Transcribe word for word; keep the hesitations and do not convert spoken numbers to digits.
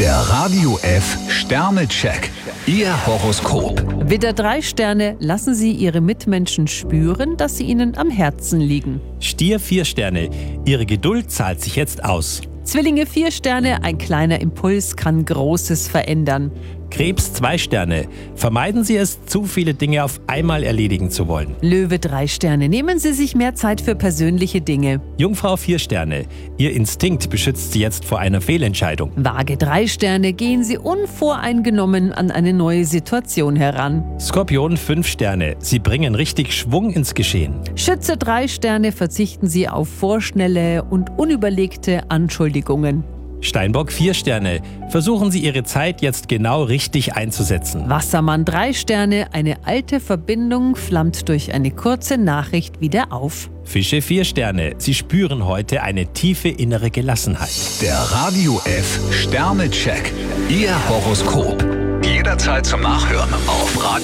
Der Radio F Sternecheck. Ihr Horoskop. Widder drei Sterne, lassen Sie Ihre Mitmenschen spüren, dass sie Ihnen am Herzen liegen. Stier vier Sterne, Ihre Geduld zahlt sich jetzt aus. Zwillinge vier Sterne, ein kleiner Impuls kann Großes verändern. Krebs zwei Sterne, vermeiden Sie es, zu viele Dinge auf einmal erledigen zu wollen. Löwe drei Sterne, nehmen Sie sich mehr Zeit für persönliche Dinge. Jungfrau vier Sterne, Ihr Instinkt beschützt Sie jetzt vor einer Fehlentscheidung. Waage drei Sterne, gehen Sie unvoreingenommen an eine neue Situation heran. Skorpion fünf Sterne, Sie bringen richtig Schwung ins Geschehen. Schütze drei Sterne, verzichten Sie auf vorschnelle und unüberlegte Anschuldigungen. Steinbock vier Sterne, versuchen Sie Ihre Zeit jetzt genau richtig einzusetzen. Wassermann drei Sterne, eine alte Verbindung flammt durch eine kurze Nachricht wieder auf. Fische vier Sterne, Sie spüren heute eine tiefe innere Gelassenheit. Der Radio F Sternecheck. Ihr Horoskop. Jederzeit zum Nachhören auf Radio